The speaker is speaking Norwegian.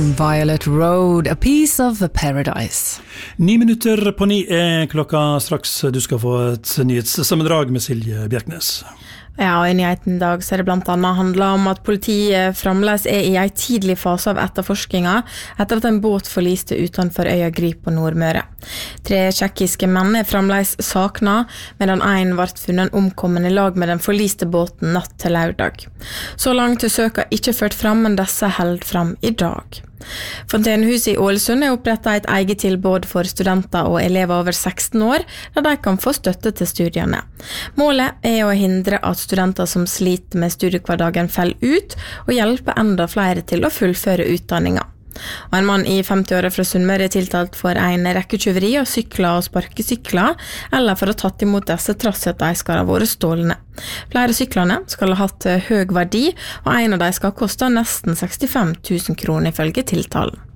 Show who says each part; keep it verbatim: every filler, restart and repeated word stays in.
Speaker 1: Violet Road, A Piece of Paradise.
Speaker 2: Ni minutter på ni er klokka straks. Du skal få et nyhetssammendrag med Silje Bjerknes.
Speaker 3: Ja, og I nyheten I dag så er det blant annet handlet om at politiet fremdeles er I en tidlig fase av etterforskningen etter at en båt forliste utenfor øya Gryp på Nordmøre. Tre tsjekkiske menn er fremdeles sakna, medan en ble funnet omkommen I lag med den forliste båten natt til lørdag. Så langt til søka ikke ført fram, men disse held fram I dag. Fontenehuset I Ålesund er opprettet et eget tilbud for studenter og elever over seksten år, der de kan få støtte til studiene. Målet er å hindre at studenter som sliter med studiehverdagen faller ut, og hjelpe enda flere til å fullføre utdanningen. Og en mann I femti-åra fra Sunnmøre er tiltalt for en rekketyveri av sykler og sparkesykler, eller for å ha tatt imot disse trass at de skal ha vært stålne. Flere syklene skal ha hatt høy verdi, og en av de skal ha kostet nesten sekstifem tusen kroner ifølge tiltalen.